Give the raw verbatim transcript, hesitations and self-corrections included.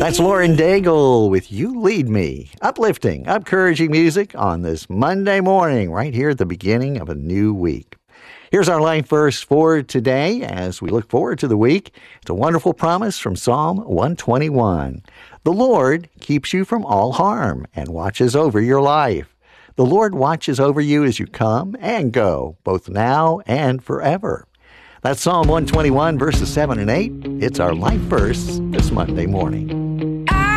That's Lauren Daigle with You Lead Me. Uplifting, encouraging music on this Monday morning, right here at the beginning of a new week. Here's our life verse for today as we look forward to the week. It's a wonderful promise from Psalm one twenty-one. The Lord keeps you from all harm and watches over your life. The Lord watches over you as you come and go, both now and forever. That's Psalm one twenty-one, verses seven and eight. It's our life verse this Monday morning.